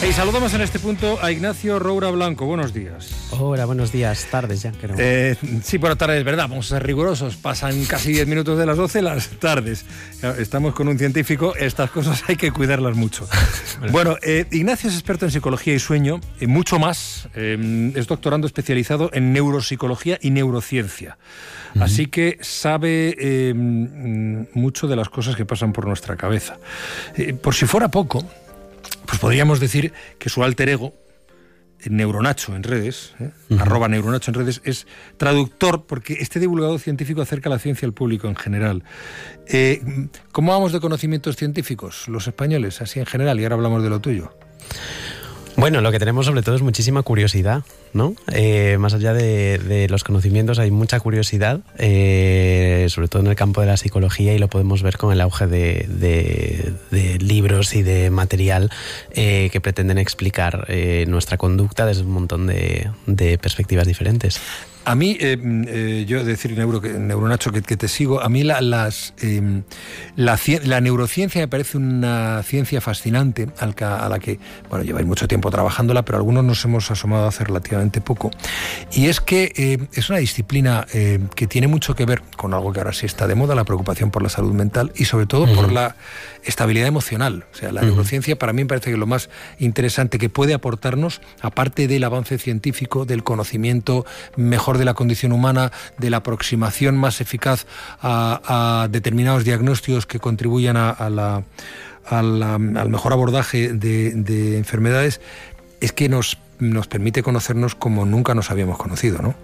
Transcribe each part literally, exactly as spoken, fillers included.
Y saludamos en este punto a Ignacio Roura Blanco. Buenos días. Hola, buenos días. Tardes ya, creo. Eh, sí, bueno, tardes, es verdad. Vamos a ser rigurosos. Pasan casi diez minutos de las doce las tardes. Estamos con un científico. Estas cosas hay que cuidarlas mucho. Bueno, eh, Ignacio es experto en psicología y sueño. Y mucho más. Eh, es doctorando especializado en neuropsicología y neurociencia. Uh-huh. Así que sabe eh, mucho de las cosas que pasan por nuestra cabeza. Eh, por si fuera poco, pues podríamos decir que su alter ego, Neuronacho en redes, ¿eh? uh-huh. arroba Neuronacho en redes, es traductor, porque este divulgador científico acerca la ciencia al público en general. Eh, ¿Cómo vamos de conocimientos científicos los españoles, así en general? Y ahora hablamos de lo tuyo. Bueno, lo que tenemos sobre todo es muchísima curiosidad, ¿no? Eh, más allá de, de los conocimientos hay mucha curiosidad, eh, sobre todo en el campo de la psicología, y lo podemos ver con el auge de, de, de libros y de material eh, que pretenden explicar eh, nuestra conducta desde un montón de, de perspectivas diferentes. A mí, eh, eh, yo decir, Neuro, que, Neuronacho, que, que te sigo, a mí la, las, eh, la, la neurociencia me parece una ciencia fascinante al que, a la que, bueno, lleváis mucho tiempo trabajándola, pero algunos nos hemos asomado hace relativamente poco. Y es que eh, es una disciplina eh, que tiene mucho que ver con algo que ahora sí está de moda, la preocupación por la salud mental y sobre todo uh-huh. por la estabilidad emocional. O sea, la uh-huh. neurociencia para mí me parece que lo más interesante que puede aportarnos, aparte del avance científico, del conocimiento mejor de la condición humana, de la aproximación más eficaz a, a determinados diagnósticos que contribuyan a, a la, a la, al mejor abordaje de, de enfermedades, es que nos, nos permite conocernos como nunca nos habíamos conocido, ¿no?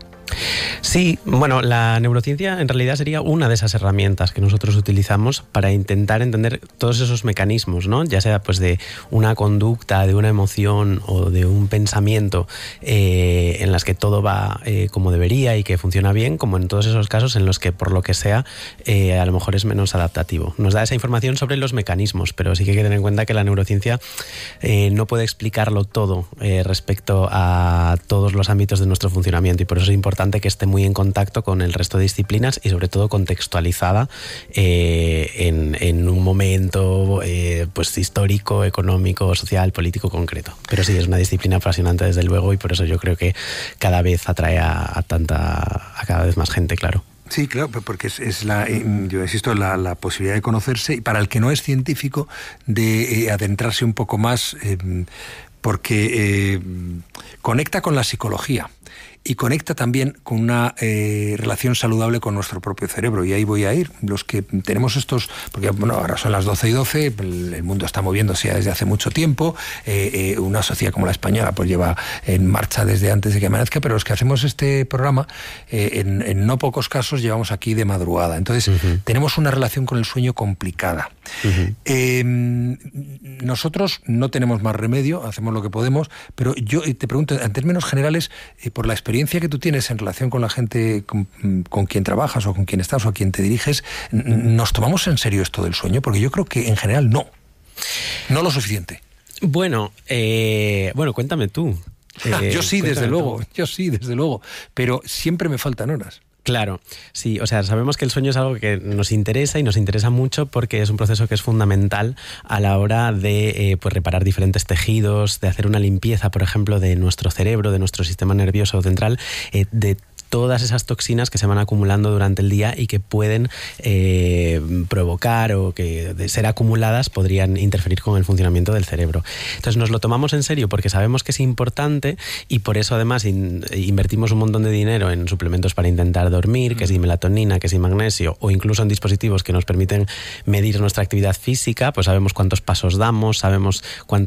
Sí, bueno, la neurociencia en realidad sería una de esas herramientas que nosotros utilizamos para intentar entender todos esos mecanismos, ¿no? Ya sea pues de una conducta, de una emoción o de un pensamiento eh, en las que todo va eh, como debería y que funciona bien, como en todos esos casos en los que por lo que sea eh, a lo mejor es menos adaptativo. Nos da esa información sobre los mecanismos, pero sí que hay que tener en cuenta que la neurociencia eh, no puede explicarlo todo eh, respecto a todos los ámbitos de nuestro funcionamiento, y por eso es importante que esté muy en contacto con el resto de disciplinas y sobre todo contextualizada eh, en, en un momento eh, pues histórico, económico, social, político concreto. Pero sí, es una disciplina apasionante desde luego, y por eso yo creo que cada vez atrae a, a tanta a cada vez más gente, claro. Sí, claro, porque es, es la, yo insisto, la, la posibilidad de conocerse, y para el que no es científico, de eh, adentrarse un poco más, eh, porque eh, conecta con la psicología. Y conecta también con una eh, relación saludable con nuestro propio cerebro. Y ahí voy a ir. Los que tenemos estos... Porque bueno, ahora son las doce y doce, el, el mundo está moviéndose desde hace mucho tiempo. Eh, eh, una sociedad como la española pues lleva en marcha desde antes de que amanezca, pero los que hacemos este programa, eh, en, en no pocos casos llevamos aquí de madrugada. Entonces, uh-huh. tenemos una relación con el sueño complicada. Uh-huh. Eh, nosotros no tenemos más remedio, hacemos lo que podemos, pero yo te pregunto, en términos generales, eh, por la experiencia que tú tienes en relación con la gente con, con quien trabajas o con quien estás o a quien te diriges, ¿nos tomamos en serio esto del sueño? Porque yo creo que en general no. No lo suficiente. Bueno, eh, bueno, cuéntame tú. Eh, yo sí, desde luego. Tú. Yo sí, desde luego. Pero siempre me faltan horas. Claro, sí, o sea, sabemos que el sueño es algo que nos interesa y nos interesa mucho porque es un proceso que es fundamental a la hora de eh, pues reparar diferentes tejidos, de hacer una limpieza, por ejemplo, de nuestro cerebro, de nuestro sistema nervioso central, eh, de todas esas toxinas que se van acumulando durante el día y que pueden eh, provocar o que de ser acumuladas podrían interferir con el funcionamiento del cerebro. Entonces nos lo tomamos en serio porque sabemos que es importante, y por eso además in, invertimos un montón de dinero en suplementos para intentar dormir, que si melatonina, que si magnesio, o incluso en dispositivos que nos permiten medir nuestra actividad física. Pues sabemos cuántos pasos damos, sabemos cuánto